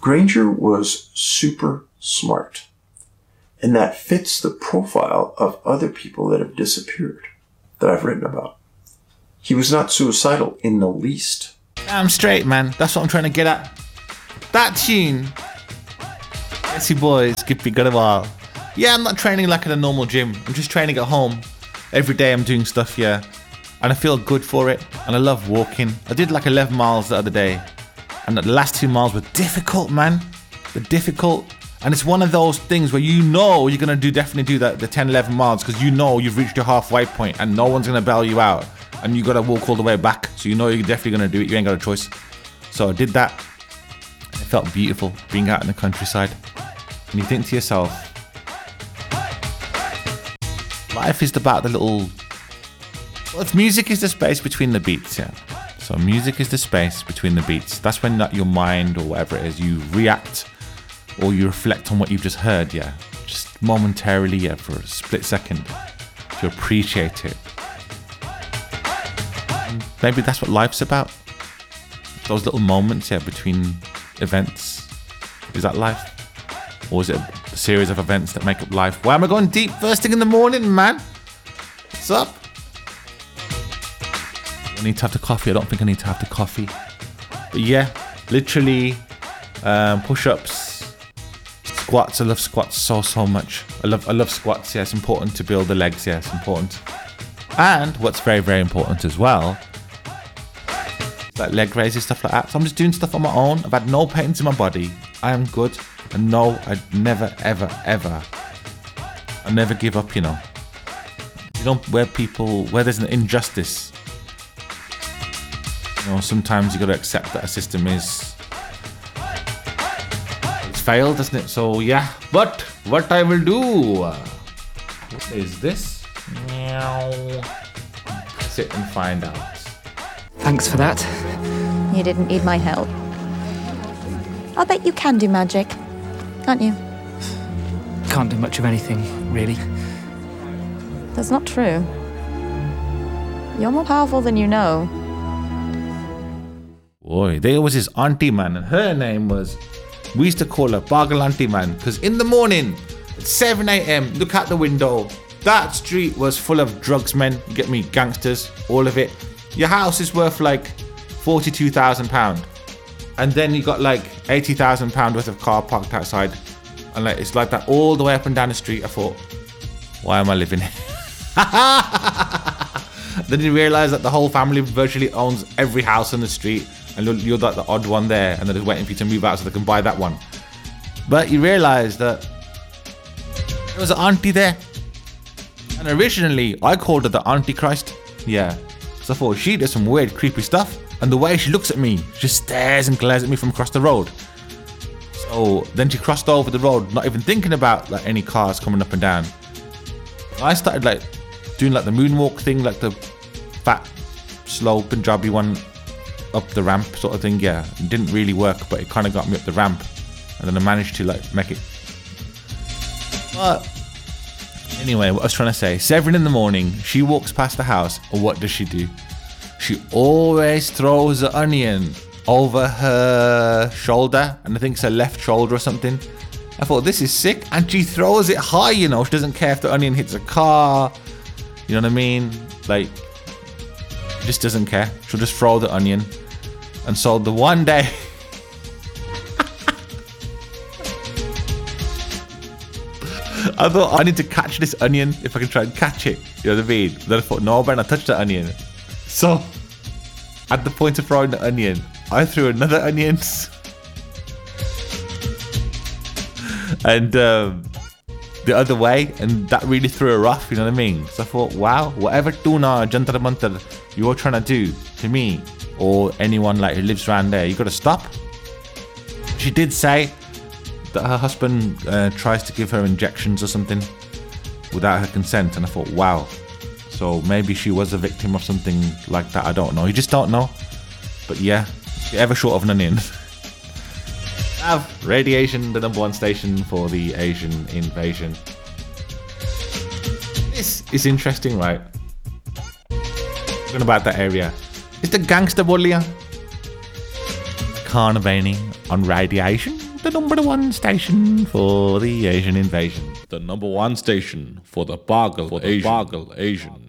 Granger was super smart, and that fits the profile of other people that have disappeared that I've written about. He was not suicidal in the least. Damn straight, man. That's what I'm trying to get at. That tune. Yes, you boys, give me good a while. Yeah, I'm not training like in a normal gym. I'm just training at home. Every day I'm doing stuff, yeah. And I feel good for it. And I love walking. I did like 11 miles the other day. And the last 2 miles were difficult, man. They're difficult. And it's one of those things where you know you're going to definitely do that, the 10, 11 miles, because you know you've reached your halfway point and no one's going to bail you out. And you got to walk all the way back. So you know you're definitely going to do it. You ain't got a choice. So I did that. It felt beautiful being out in the countryside. And you think to yourself, life is about the little... Well, if music is the space between the beats, yeah. So music is the space between the beats. That's when your mind or whatever it is, you react or you reflect on what you've just heard, yeah. Just momentarily, yeah, for a split second to appreciate it. And maybe that's what life's about. Those little moments, yeah, between events. Is that life? Or is it a series of events that make up life? Why am I going deep first thing in the morning, man? What's up? I need to have the coffee. I don't think I need to have the coffee. But yeah, literally push-ups, squats. I love squats so much. I love squats. Yeah, it's important to build the legs. Yeah, it's important. And what's very, very important as well, like leg raises, stuff like that. So I'm just doing stuff on my own. I've had no pains in my body. I am good. And no, I'd never, ever, ever, I never give up, you know. You know, where there's an injustice, you know, sometimes you got to accept that a system it's failed, doesn't it? So yeah, but what I will do, what is this? Meow. Sit and find out. Thanks for that. You didn't need my help. I'll bet you can do magic, can't you? Can't do much of anything, really. That's not true. You're more powerful than you know. Boy, there was his auntie, man, and her name was, we used to call her Bargle Auntie, man, because in the morning, at 7 a.m, look out the window, that street was full of drugs, men, you get me, gangsters, all of it. Your house is worth like £42,000. And then you got like £80,000 worth of car parked outside. And like it's like that all the way up and down the street. I thought, why am I living here? Then you realise that the whole family virtually owns every house on the street. And you're like the odd one there. And they're just waiting for you to move out so they can buy that one. But you realise that there was an auntie there. And originally, I called her the Antichrist. Yeah. So I thought she did some weird, creepy stuff. And the way she looks at me, she just stares and glares at me from across the road. So then she crossed over the road, not even thinking about like any cars coming up and down. I started like doing like the moonwalk thing, like the fat, slow Punjabi one up the ramp sort of thing. Yeah, it didn't really work, but it kind of got me up the ramp. And then I managed to like make it. But anyway, what I was trying to say, 7 in the morning, she walks past the house, and what does she do? She always throws the onion over her shoulder, and I think it's her left shoulder or something. I thought, this is sick. And she throws it high, you know. She doesn't care if the onion hits a car. You know what I mean? Like, just doesn't care. She'll just throw the onion. And so the one day... I thought, I need to catch this onion if I can try and catch it. You know what I mean? Then I thought, no, I better not touch the onion. So, at the point of throwing the onion, I threw another onion. And the other way, and that really threw her off, you know what I mean? So I thought, wow, whatever tuna, jantar mantar you're trying to do to me, or anyone like who lives around there, you got to stop. She did say that her husband tries to give her injections or something without her consent, and I thought, wow. So maybe she was a victim of something like that. I don't know. You just don't know. But yeah, if you're ever short of an onion, have Radiation, the #1 station for the Asian invasion. This is interesting, right? Talking about that area. It's the gangster bullier. Carnivani on Radiation. The number one station for the Asian invasion. The number one station for the Boggle Asian.